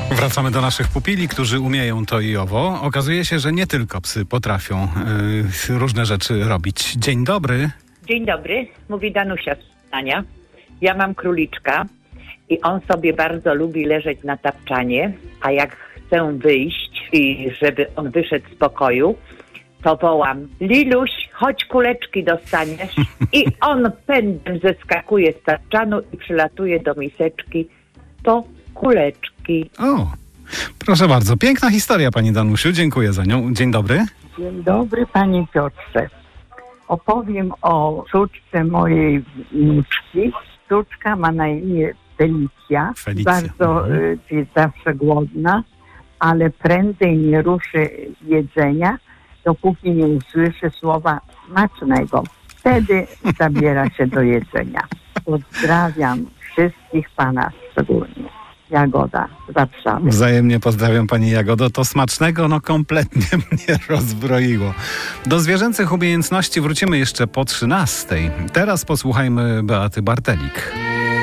Wracamy do naszych pupili, którzy umieją to i owo. Okazuje się, że nie tylko psy potrafią różne rzeczy robić. Dzień dobry. Dzień dobry, mówi Danusia z Poznania. Ja mam króliczka i on sobie bardzo lubi leżeć na tapczanie, a jak chcę wyjść i żeby on wyszedł z pokoju, to wołam: Liluś, chodź, kuleczki dostaniesz. I on pędem zeskakuje z tapczanu i przylatuje do miseczki po kuleczki. O, proszę bardzo. Piękna historia, pani Danusiu. Dziękuję za nią. Dzień dobry. Dzień dobry, panie Piotrze. Opowiem o córce mojej wnuczki. Córka ma na imię Felicja. Bardzo jest zawsze głodna, ale prędzej nie ruszy jedzenia, dopóki nie usłyszy słowa smacznego. Wtedy zabiera się do jedzenia. Pozdrawiam wszystkich pana szczególnie. Jagoda z Warszawy. Wzajemnie pozdrawiam pani Jagodo. To smacznego kompletnie mnie rozbroiło. Do zwierzęcych umiejętności wrócimy jeszcze po 13:00. Teraz posłuchajmy Beaty Bartelik.